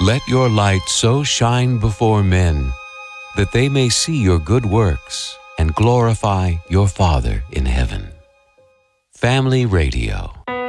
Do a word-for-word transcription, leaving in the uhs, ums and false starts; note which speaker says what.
Speaker 1: Let your light so shine before men that they may see your good works and glorify your Father in heaven. Family Radio.